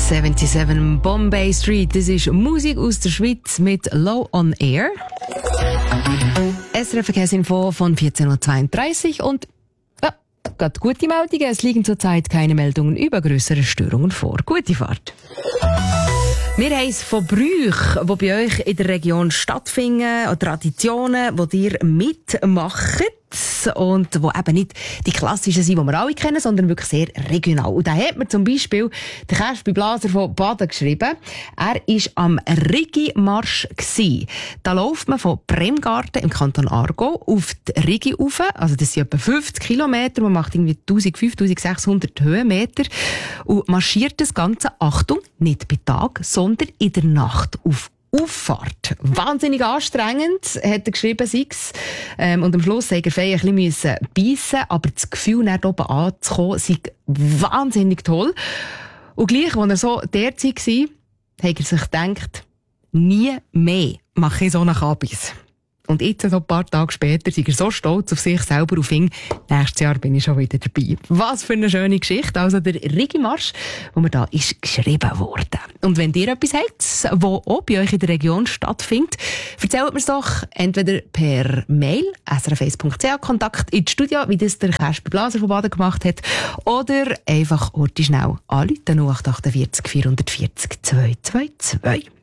77 Bombay Street. Das ist Musik aus der Schweiz mit Low on Air. SRF Verkehrsinfo von 14.32 Uhr und gerade gute Meldungen. Es liegen zurzeit keine Meldungen über grössere Störungen vor. Gute Fahrt. Wir haben es von Brüchen, die bei euch in der Region stattfinden, oder Traditionen, die ihr mitmacht und die eben nicht die klassischen sind, die wir alle kennen, sondern wirklich sehr regional. Und da hat mir zum Beispiel der Kerspi Blaser von Baden geschrieben. Er war am Rigi-Marsch. Da läuft man von Bremgarten im Kanton Aargau auf die Rigi rauf. Also das sind etwa 50 Kilometer. Man macht irgendwie 1500-1600 Höhenmeter und marschiert das Ganze, Achtung, nicht bei Tag, sondern in der Nacht auf Auffahrt. Wahnsinnig anstrengend, hat er geschrieben, sei's. Und am Schluss musste er ein bisschen beißen, aber das Gefühl, nach oben anzukommen, sei wahnsinnig toll. Und gleich, als er so derzeit war, hat er sich gedacht, nie mehr mache ich so einen Kabis. Und jetzt, so ein paar Tage später, ist er so stolz auf sich selber und findet, nächstes Jahr bin ich schon wieder dabei. Was für eine schöne Geschichte. Also der Rigi-Marsch, wo mir da ist geschrieben worden. Und wenn ihr etwas habt, wo auch bei euch in der Region stattfindet, erzählt mir es doch entweder per Mail, srf1.ch, Kontakt ins Studio, wie das der Kerspi Blaser von Baden gemacht hat, oder einfach schnell anrufen, 0848 440 222.